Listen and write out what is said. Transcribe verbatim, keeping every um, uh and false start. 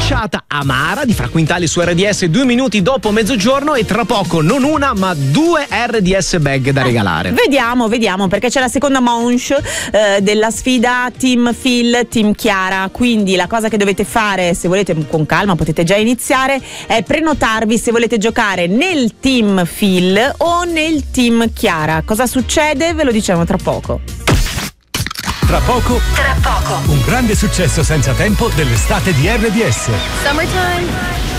ghiacciata amara di Fra Quintali su R D S due minuti dopo mezzogiorno, e tra poco non una ma due R D S bag da regalare. Vediamo, vediamo, perché c'è la seconda manche eh, della sfida Team Phil, Team Chiara. Quindi la cosa che dovete fare, se volete con calma potete già iniziare, è prenotarvi se volete giocare nel Team Phil o nel Team Chiara. Cosa succede? Ve lo diciamo tra poco. Tra poco, Tra poco. un grande successo senza tempo dell'estate di R D S. Summertime.